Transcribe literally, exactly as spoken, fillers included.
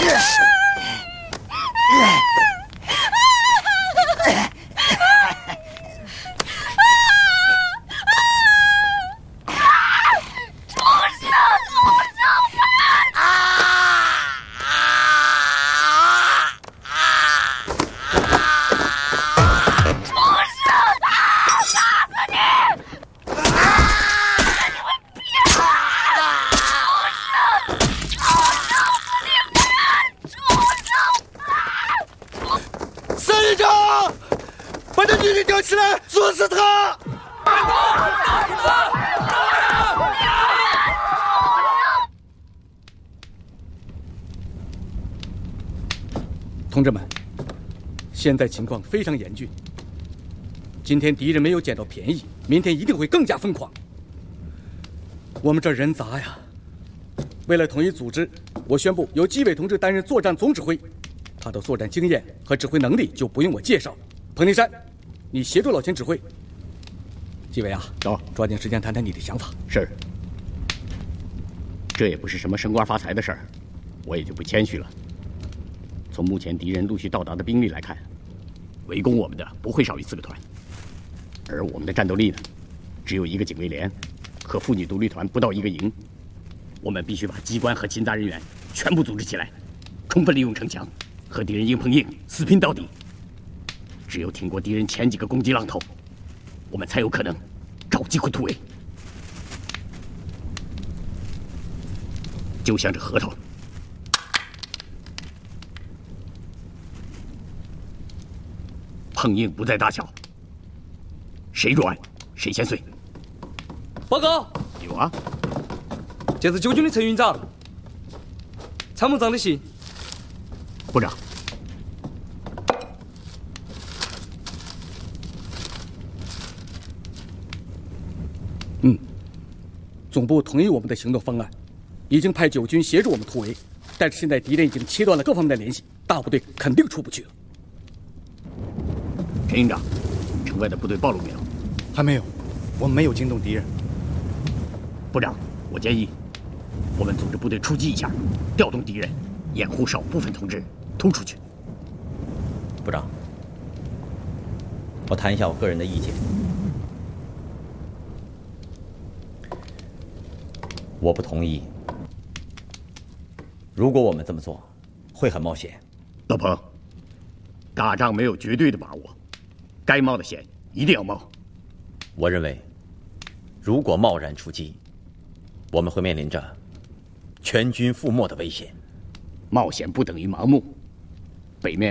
同志们，现在情况非常严峻。今天敌人没有捡到便宜，明天一定会更加疯狂。我们这人杂呀，为了统一组织，我宣布由纪委同志担任作战总指挥。他的作战经验和指挥能力就不用我介绍。彭定山，你协助老钱指挥。纪委啊， 走， 抓紧时间谈谈你的想法。 是。这也不是什么升官发财的事儿，我也就不谦虚了。从目前敌人陆续到达的兵力来看，围攻我们的不会少于四个团，而我们的战斗力呢，只有一个警卫连和妇女独立团不到一个营。我们必须把机关和勤杂人员全部组织起来，充分利用城墙，和敌人硬碰硬，死拼到底。只有挺过敌人前几个攻击浪头，我们才有可能找机会突围。就像这核桃。碰硬不在大小，谁软谁先碎。 报告。 有啊， 这是九军的陈营长、参谋长的信。 部长。 嗯，总部同意我们的行动方案，已经派九军协助我们突围，但是现在敌人已经切断了各方面的联系，大部队肯定出不去了。 陈营长，城外的部队暴露没有？ 还没有，我们没有惊动敌人。 部长，我建议我们组织部队出击一下，调动敌人，掩护少部分同志突出去。 部长，我谈一下我个人的意见。我不同意。如果我们这么做，会很冒险。 老彭，打仗没有绝对的把握。该冒的险一定要冒。 我认为，如果贸然出击，我们会面临着全军覆没的危险。 冒险不等于盲目，北面